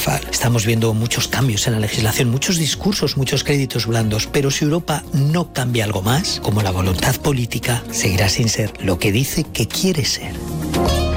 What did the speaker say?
Rafal. Estamos viendo muchos cambios en la legislación, muchos discursos, muchos créditos blandos, pero si Europa no cambia algo más, como la voluntad política, seguirá sin ser lo que dice que quiere ser.